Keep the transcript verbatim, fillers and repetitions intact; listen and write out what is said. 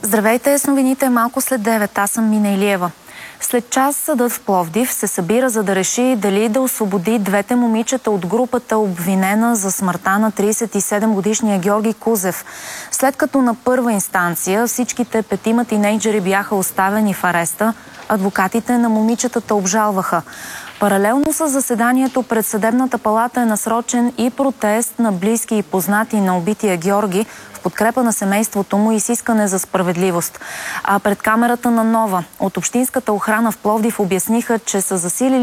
Здравейте, с новините малко след девет. Аз съм Мина Илиева. След час съдът в Пловдив се събира, за да реши дали да освободи двете момичета от групата, обвинена за смъртта на тридесет и седем годишния Георги Кузев. След като на първа инстанция всичките петима тинейджери бяха оставени в ареста, адвокатите на момичетата обжалваха. Паралелно с заседанието пред Съдебната палата е насрочен и протест на близки и познати на убития Георги в подкрепа на семейството му и с искане за справедливост. А пред камерата на Нова от Общинската охрана в Пловдив обясниха, че са засилили